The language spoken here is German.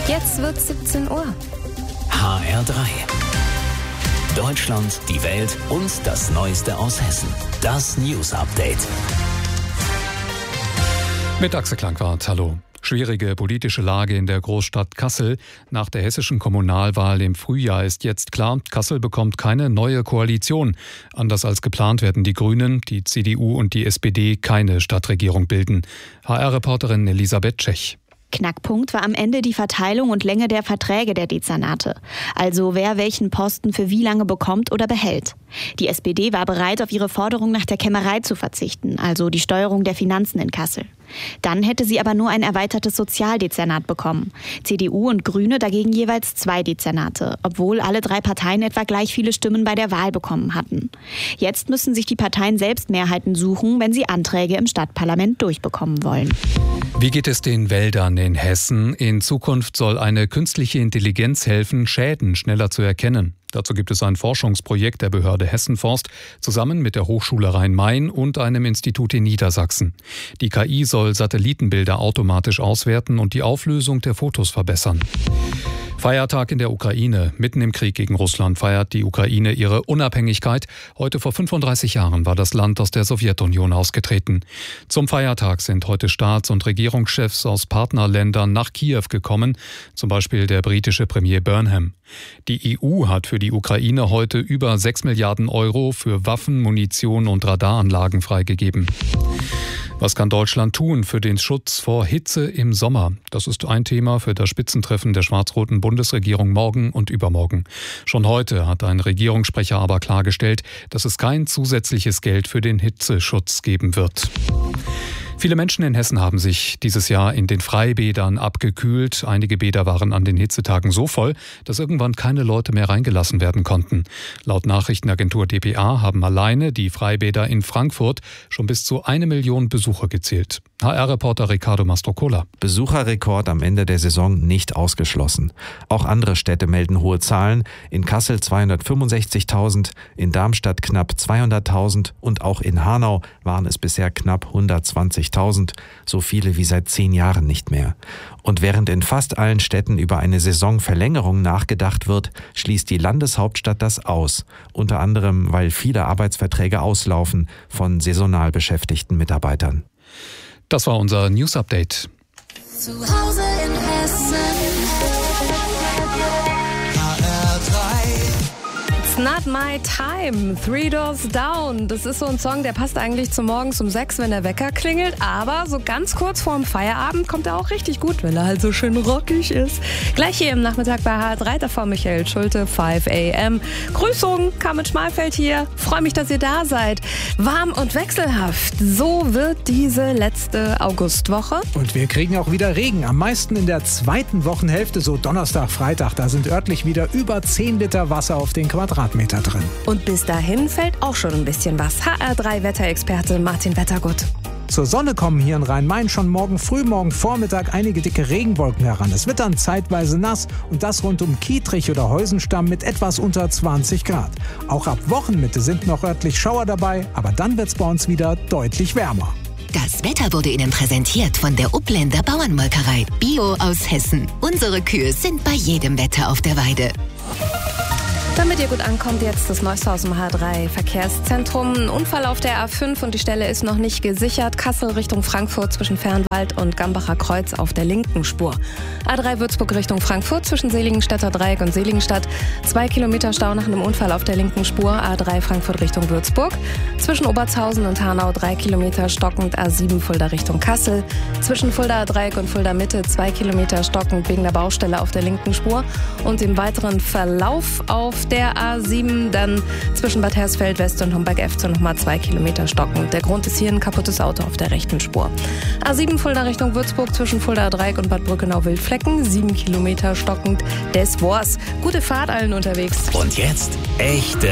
Jetzt wird's 17 Uhr. HR3. Deutschland, die Welt und das Neueste aus Hessen. Das News Update. Mit Axel Klangwart, hallo. Schwierige politische Lage in der Großstadt Kassel. Nach der hessischen Kommunalwahl im Frühjahr ist jetzt klar, Kassel bekommt keine neue Koalition. Anders als geplant werden die Grünen, die CDU und die SPD keine Stadtregierung bilden. HR-Reporterin Elisabeth Tschech. Knackpunkt war am Ende die Verteilung und Länge der Verträge der Dezernate. Also wer welchen Posten für wie lange bekommt oder behält. Die SPD war bereit, auf ihre Forderung nach der Kämmerei zu verzichten, also die Steuerung der Finanzen in Kassel. Dann hätte sie aber nur ein erweitertes Sozialdezernat bekommen. CDU und Grüne dagegen jeweils 2 Dezernate, obwohl alle 3 Parteien etwa gleich viele Stimmen bei der Wahl bekommen hatten. Jetzt müssen sich die Parteien selbst Mehrheiten suchen, wenn sie Anträge im Stadtparlament durchbekommen wollen. Wie geht es den Wäldern in Hessen? In Zukunft soll eine künstliche Intelligenz helfen, Schäden schneller zu erkennen. Dazu gibt es ein Forschungsprojekt der Behörde Hessenforst zusammen mit der Hochschule Rhein-Main und einem Institut in Niedersachsen. Die KI soll Satellitenbilder automatisch auswerten und die Auflösung der Fotos verbessern. Feiertag in der Ukraine. Mitten im Krieg gegen Russland feiert die Ukraine ihre Unabhängigkeit. Heute vor 35 Jahren war das Land aus der Sowjetunion ausgetreten. Zum Feiertag sind heute Staats- und Regierungschefs aus Partnerländern nach Kiew gekommen, zum Beispiel der britische Premier Burnham. Die EU hat für die Ukraine heute über 6 Milliarden Euro für Waffen, Munition und Radaranlagen freigegeben. Was kann Deutschland tun für den Schutz vor Hitze im Sommer? Das ist ein Thema für das Spitzentreffen der schwarz-roten Bundesregierung morgen und übermorgen. Schon heute hat ein Regierungssprecher aber klargestellt, dass es kein zusätzliches Geld für den Hitzeschutz geben wird. Viele Menschen in Hessen haben sich dieses Jahr in den Freibädern abgekühlt. Einige Bäder waren an den Hitzetagen so voll, dass irgendwann keine Leute mehr reingelassen werden konnten. Laut Nachrichtenagentur dpa haben alleine die Freibäder in Frankfurt schon bis zu 1 Million Besucher gezählt. HR-Reporter Ricardo Mastrocola. Besucherrekord am Ende der Saison nicht ausgeschlossen. Auch andere Städte melden hohe Zahlen. In Kassel 265.000, in Darmstadt knapp 200.000 und auch in Hanau waren es bisher knapp 120.000, so viele wie seit 10 Jahren nicht mehr. Und während in fast allen Städten über eine Saisonverlängerung nachgedacht wird, schließt die Landeshauptstadt das aus. Unter anderem, weil viele Arbeitsverträge auslaufen von saisonal beschäftigten Mitarbeitern. Das war unser News Update. Zu Hause in Hessen. Not My Time, 3 Doors Down. Das ist so ein Song, der passt eigentlich zu morgens um 6, wenn der Wecker klingelt. Aber so ganz kurz vorm Feierabend kommt er auch richtig gut, weil er halt so schön rockig ist. Gleich hier im Nachmittag bei HR3, davor Michael Schulte, 5 AM. Grüßung, Carmen Schmalfeld hier. Freue mich, dass ihr da seid. Warm und wechselhaft. So wird diese letzte Augustwoche. Und wir kriegen auch wieder Regen. Am meisten in der zweiten Wochenhälfte, so Donnerstag, Freitag. Da sind örtlich wieder über 10 Liter Wasser auf den Quadratmeter drin. Und bis dahin fällt auch schon ein bisschen was. HR3-Wetterexperte Martin Wettergut. Zur Sonne kommen hier in Rhein-Main schon morgen Vormittag einige dicke Regenwolken heran. Es wird dann zeitweise nass und das rund um Kietrich oder Heusenstamm mit etwas unter 20 Grad. Auch ab Wochenmitte sind noch örtlich Schauer dabei, aber dann wird es bei uns wieder deutlich wärmer. Das Wetter wurde Ihnen präsentiert von der Upländer Bauernmolkerei. Bio aus Hessen. Unsere Kühe sind bei jedem Wetter auf der Weide. Damit ihr gut ankommt, jetzt das Neueste aus dem H3-Verkehrszentrum. Ein Unfall auf der A5 und die Stelle ist noch nicht gesichert. Kassel Richtung Frankfurt zwischen Fernwald und Gambacher Kreuz auf der linken Spur. A3 Würzburg Richtung Frankfurt zwischen Seligenstädter Dreieck und Seligenstadt. 2 Kilometer Stau nach einem Unfall auf der linken Spur. A3 Frankfurt Richtung Würzburg. Zwischen Obertshausen und Hanau 3 Kilometer stockend. A7 Fulda Richtung Kassel. Zwischen Fulda Dreieck und Fulda Mitte 2 Kilometer stockend wegen der Baustelle auf der linken Spur. Und im weiteren Verlauf auf der A7 dann zwischen Bad Hersfeld West und Homberg-Efze nochmal 2 Kilometer stockend. Der Grund ist hier ein kaputtes Auto auf der rechten Spur. A7 Fulda Richtung Würzburg zwischen Fulda Dreieck und Bad Brückenau-Wildflecken 7 Kilometer stockend. Das war's. Gute Fahrt allen unterwegs. Und jetzt echte